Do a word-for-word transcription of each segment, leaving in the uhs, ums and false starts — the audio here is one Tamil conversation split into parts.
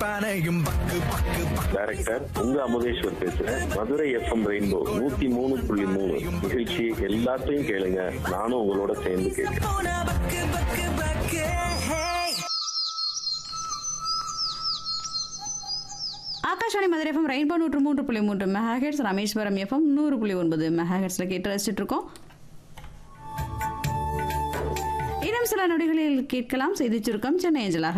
டைரக்டர் உங்க அமுதேஸ்வர் பேசுறேன். மதுரை எஃப்எம் ரெயின்போ நூத்தி மூணு புள்ளி மூணு நிகழ்ச்சி எல்லாத்தையும் கேளுங்க, நானும் உங்களோட சேர்ந்து கேட்கிறேன். ஆகாஷவாணி மதுரை எஃப்எம் ரெயின்போ நூற்று மூன்று புள்ளி மூன்று மெகாஹெட்ஸ், ராமேஸ்வரம் எஃப்எம் நூறு புள்ளி ஒன்பது மெகாஹெட்ஸ்ல கேட்டு ரசிச்சுட்டு இருக்கோம். இன்னும் சில நொடிகளில் கேட்கலாம் செய்தி சுருக்கம் சென்னை அஞ்சலாக.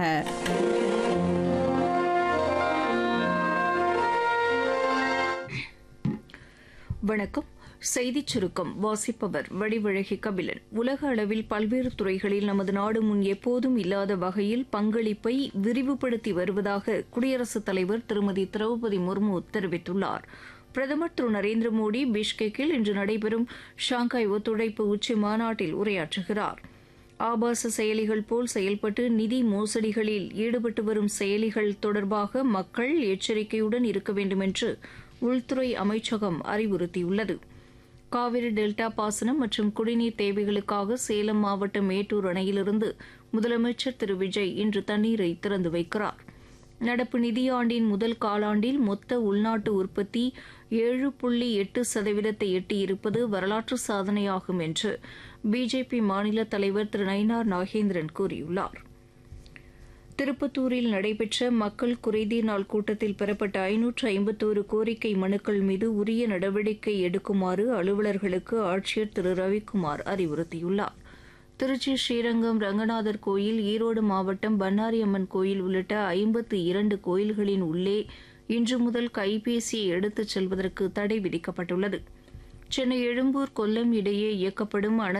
வணக்கம். செய்திச் சுருக்கம் வாசிப்பவர் வடிவழகி கபிலன். உலக அளவில் பல்வேறு துறைகளில் நமது நாடு முன் எப்போதும் இல்லாத வகையில் பங்களிப்பை விரிவுபடுத்தி வருவதாக குடியரசுத் தலைவர் திருமதி திரௌபதி முர்மு தெரிவித்துள்ளார். பிரதமர் திரு நரேந்திர மோடி பிஷ்கெக்கில் இன்று நடைபெறும் ஷாங்காய் ஒத்துழைப்பு உச்சி மாநாட்டில் உரையாற்றுகிறார். ஆபாச செயலிகள் போல் செயல்பட்டு நிதி மோசடிகளில் ஈடுபட்டு வரும் செயலிகள் தொடர்பாக மக்கள் எச்சரிக்கையுடன் இருக்க வேண்டும் என்று உள்துறை அமைச்சகம் அறிவுறுத்தியுள்ளது. காவிரி டெல்டா பாசனம் மற்றும் குடிநீர் தேவைகளுக்காக சேலம் மாவட்டம் மேட்டூர் அணையிலிருந்து முதலமைச்சர் திரு விஜய் இன்று தண்ணீரை திறந்து வைக்கிறார். நடப்பு நிதியாண்டின் முதல் காலாண்டில் மொத்த உள்நாட்டு உற்பத்தி ஏழு புள்ளி எட்டு சதவீதத்தை எட்டியிருப்பது வரலாற்று சாதனையாகும் என்று பிஜேபி மாநில தலைவர் திரு நயினார் நாகேந்திரன் கூறியுள்ளார். திருப்பத்தூரில் நடைபெற்ற மக்கள் குறைதீர் நாள் கூட்டத்தில் பெறப்பட்ட ஐநூற்று ஐம்பத்தோரு கோரிக்கை மனுக்கள் மீது உரிய நடவடிக்கை எடுக்குமாறு அலுவலர்களுக்கு ஆட்சியர் திரு ரவிக்குமார் அறிவுறுத்தியுள்ளார். திருச்சி ஸ்ரீரங்கம் ரங்கநாதர் கோயில், ஈரோடு மாவட்டம் பன்னாரியம்மன் கோயில் உள்ளிட்ட ஐம்பத்து இரண்டு கோயில்களின் உள்ளே இன்று முதல் கைபேசியை எடுத்துச் செல்வதற்கு தடை விதிக்கப்பட்டுள்ளது. சென்னை எழும்பூர் கொல்லம் இடையே இயக்கப்படும்